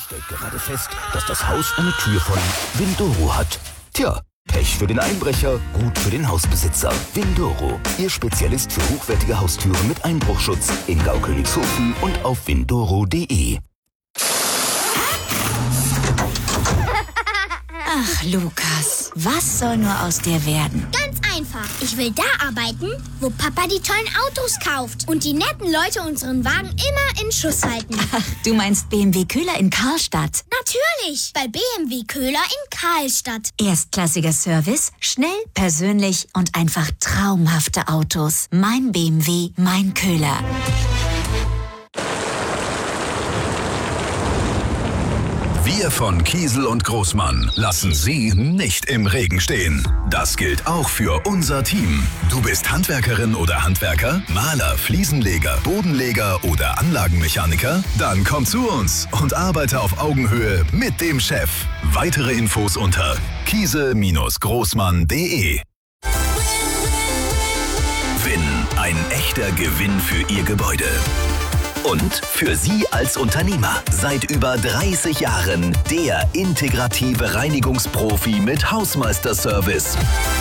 stellt gerade fest, dass das Haus eine Tür von Windoro hat. Tja, Pech für den Einbrecher, gut für den Hausbesitzer. Windoro, Ihr Spezialist für hochwertige Haustüren mit Einbruchschutz in Gaukönigshofen und auf windoro.de. Ach, Lukas, was soll nur aus dir werden? Ganz einfach. Ich will da arbeiten, wo Papa die tollen Autos kauft und die netten Leute unseren Wagen immer in Schuss halten. Ach, du meinst BMW Köhler in Karlstadt? Natürlich, bei BMW Köhler in Karlstadt. Erstklassiger Service, schnell, persönlich und einfach traumhafte Autos. Mein BMW, mein Köhler. Wir von Kiesel und Großmann lassen Sie nicht im Regen stehen. Das gilt auch für unser Team. Du bist Handwerkerin oder Handwerker, Maler, Fliesenleger, Bodenleger oder Anlagenmechaniker? Dann komm zu uns und arbeite auf Augenhöhe mit dem Chef. Weitere Infos unter kiesel-großmann.de. Win, ein echter Gewinn für Ihr Gebäude. Und für Sie als Unternehmer. Seit über 30 Jahren der integrative Reinigungsprofi mit Hausmeisterservice.